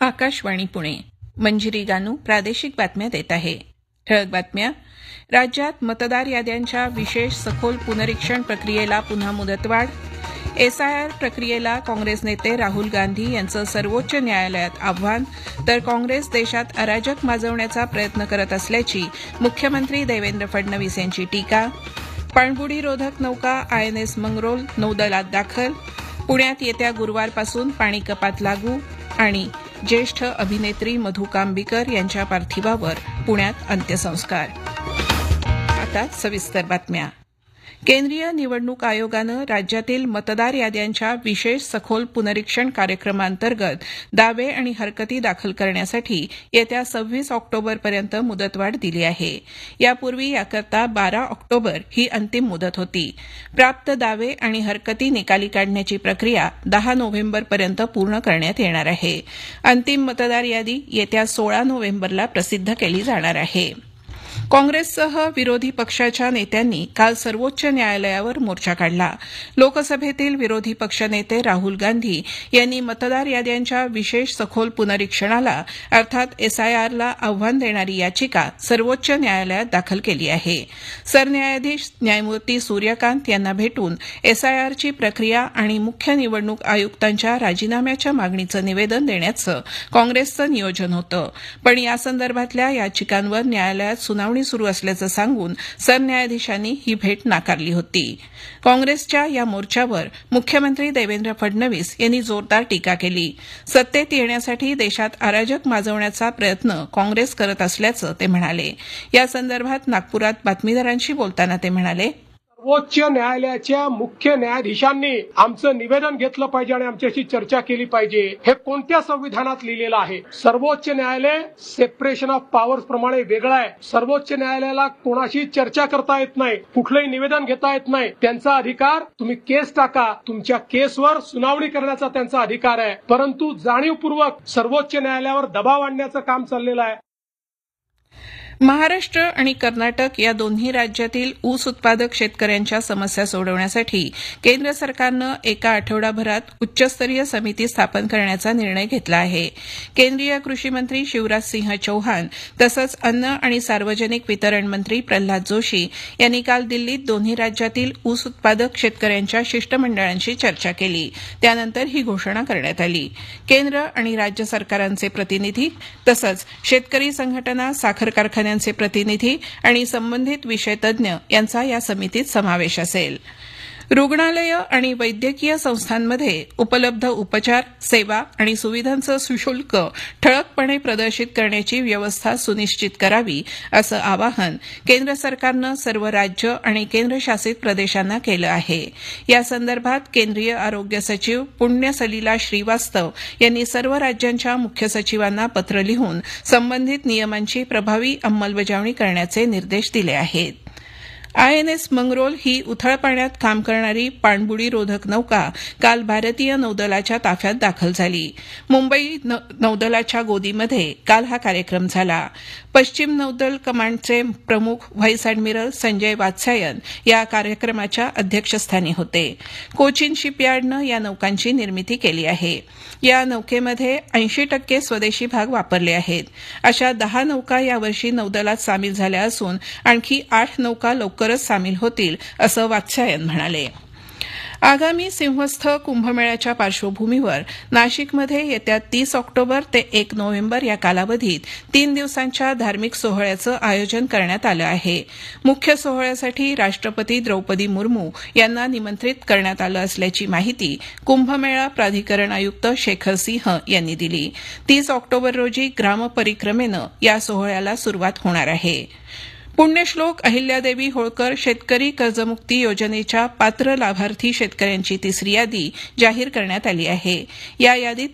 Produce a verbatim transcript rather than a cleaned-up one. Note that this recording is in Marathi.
आकाशवाणी पुणे. मंजिरी गानू प्रादेशिक बातम्या देत आहे. ठळक बातम्या. राज्यात मतदार याद्यांच्या विशेष सखोल पुनरीक्षण प्रक्रियेला पुन्हा मुदतवाढ. एसआयआर प्रक्रियेला काँग्रेस नेते राहुल गांधी यांचं सर्वोच्च न्यायालयात आव्हान. तर काँग्रेस देशात अराजक माजवण्याचा प्रयत्न करत असल्याची मुख्यमंत्री देवेंद्र फडणवीस यांची टीका. पाणबुडीरोधक नौका आयएनएस मंगरोल नौदलात दाखल. पुण्यात येत्या गुरुवारपासून पाणी कपात लागू. आणि ज्येष्ठ अभिनेत्री मधू कांबीकर यांच्या पार्थिवावर पुण्यात अंत्यसंस्कार. आता सविस्तर बातम्या. केंद्रीय निवडणूक आयोगानं राज्यातील मतदार याद्यांच्या विशेष सखोल पुनरीक्षण कार्यक्रमांतर्गत दावे आणि हरकती दाखल करण्यासाठी येत्या सव्वीस ऑक्टोबरपर्यंत मुदतवाढ दिली आहे. यापूर्वी याकरता बारा ऑक्टोबर ही अंतिम मुदत होती. प्राप्त दावे आणि हरकती निकाली काढण्याची प्रक्रिया दहा नोव्हेंबरपर्यंत पूर्ण करण्यात येणार आहे. अंतिम मतदार यादी येत्या सोळा नोव्हेंबरला प्रसिद्ध केली जाणार आहे. काँग्रेससह विरोधी पक्षाच्या नेत्यांनी काल सर्वोच्च न्यायालयावर मोर्चा काढला. लोकसभेतील विरोधी पक्षनेते राहुल गांधी यांनी मतदार याद्यांच्या विशेष सखोल पुनरीक्षणाला अर्थात एसआयआरला आव्हान देणारी याचिका सर्वोच्च न्यायालयात दाखल केली आहे. सरन्यायाधीश न्यायमूर्ती सूर्यकांत यांना भेटून एसआयआरची प्रक्रिया आणि मुख्य निवडणूक आयुक्तांच्या राजीनाम्याच्या मागणीचं निवेदन देण्याचं काँग्रेसचं नियोजन होतं. पण यासंदर्भातल्या याचिकांवर न्यायालयात सुनावणी सुरू असल्याचं सांगून सरन्यायाधीशांनी ही भेट नाकारली होती. काँग्रेसच्या या मोर्चावर मुख्यमंत्री देवेंद्र फडणवीस यांनी जोरदार टीका केली. सत्तेत येण्यासाठी देशात अराजक माजवण्याचा प्रयत्न काँग्रेस करत असल्याचं ते म्हणाले. या संदर्भात नागपुरात बातमीदारांशी बोलताना ते म्हणाले, सर्वोच्च न्यायालयाच्या मुख्य न्यायाधीशांनी आमचं निवेदन घेतलं पाहिजे आणि आमच्याशी चर्चा केली पाहिजे. हे कोणत्या संविधानात लिहिलेलं आहे? सर्वोच्च न्यायालय सेपरेशन ऑफ पॉवर्स प्रमाणे वेगळं आहे. सर्वोच्च न्यायालयाला कोणाशी चर्चा करता येत नाही, कुठलंही निवेदन घेता येत नाही. त्यांचा अधिकार तुम्ही केस टाका, तुमच्या केसवर सुनावणी करण्याचा त्यांचा अधिकार आहे. परंतु जाणीवपूर्वक सर्वोच्च न्यायालयावर दबाव आणण्याचं काम चाललेलं आहे. महाराष्ट्र आणि कर्नाटक या दोन्ही राज्यातील ऊस उत्पादक शेतकऱ्यांच्या समस्या सोडवण्यासाठी केंद्र सरकारनं एका आठवडाभरात उच्चस्तरीय समिती स्थापन करण्याचा निर्णय घेतला आहे. केंद्रीय कृषी मंत्री शिवराज सिंह चौहान तसंच अन्न आणि सार्वजनिक वितरण मंत्री प्रल्हाद जोशी यांनी काल दिल्लीत दोन्ही राज्यातील ऊस उत्पादक शेतकऱ्यांच्या शिष्टमंडळांशी चर्चा केली. त्यानंतर ही घोषणा करण्यात आली. केंद्र आणि राज्य सरकारांचे प्रतिनिधी तसंच शेतकरी संघटना, साखर कारखान्या प्रतिनिधी आणि संबंधित विषय तज्ज्ञ यांचा या समितीत समावेश असेल. रुग्णालयं आणि वैद्यकीय संस्थांमध्ये उपलब्ध उपचार, सेवा आणि सुविधांचं सुशुल्क ठळकपणे प्रदर्शित करण्याची व्यवस्था सुनिश्चित करावी असं आवाहन केंद्र सरकारनं सर्व राज्य आणि केंद्रशासित प्रदेशांना केलं आहे. यासंदर्भात केंद्रीय आरोग्य सचिव पुण्य सलिला श्रीवास्तव यांनी सर्व राज्यांच्या मुख्य सचिवांना पत्र लिहून संबंधित नियमांची प्रभावी अंमलबजावणी करण्याचे निर्देश दिले आहेत. आयएनएस मंगरोल ही उथळ पाण्यात काम करणारी पाणबुडीरोधक नौका काल भारतीय नौदलाच्या ताफ्यात दाखल झाली. मुंबई नौदलाच्या गोदीमध्ये काल हा कार्यक्रम झाला. पश्चिम नौदल कमांडचे प्रमुख व्हाईस अॅडमिरल संजय वात्स्यायन या कार्यक्रमाच्या अध्यक्षस्थानी होते. कोचीन शिपयार्डनं या नौकांची निर्मिती केली आहे. या नौकेमध्ये ऐंशी टक्के स्वदेशी भाग वापरले आहेत. अशा दहा नौका यावर्षी नौदलात सामील झाल्या असून आणखी आठ नौका लवकरच सामील होतील असं वात्स्यायन म्हणाले. आगामी सिंहस्थ कुंभमेळ्याच्या पार्श्वभूमीवर नाशिकमध्ये येत्या तीस ऑक्टोबर ते एक नोव्हेंबर या कालावधीत तीन दिवसांच्या धार्मिक सोहळ्याचं आयोजन करण्यात आलं आहे. मुख्य सोहळ्यासाठी राष्ट्रपती द्रौपदी मुर्मू यांना निमंत्रित करण्यात आलं असल्याची माहिती कुंभमेळा प्राधिकरण आयुक्त शेखर सिंह यांनी दिली. तीस ऑक्टोबर रोजी ग्रामपरिक्रमेनं या सोहळ्याला सुरुवात होणार आहे. पुण्यश्लोक अहिल्यादेवी होळकर शेतकरी कर्जमुक्ती योजनेच्या पात्र लाभार्थी शेतकऱ्यांची तिसरी यादी जाहीर करण्यात आली आहे. या यादीत